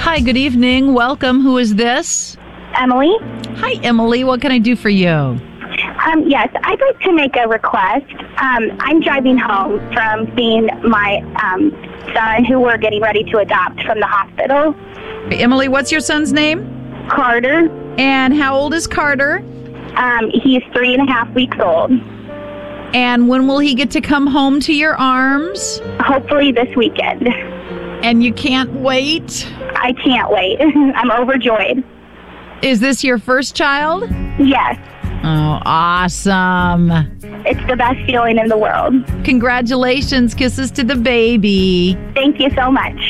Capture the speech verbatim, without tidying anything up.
Hi, good evening. Welcome. Who is this? Emily? Hi, Emily. What can I do for you? Um, yes, I'd like to make a request. Um, I'm driving home from seeing my um, son, who we're getting ready to adopt from the hospital. Emily, what's your son's name? Carter. And how old is Carter? Um, he's three and a half weeks old. And when will he get to come home to your arms? Hopefully this weekend. And you can't wait? I can't wait. I'm overjoyed. Is this your first child? Yes. Oh, awesome. It's the best feeling in the world. Congratulations. Kisses to the baby. Thank you so much.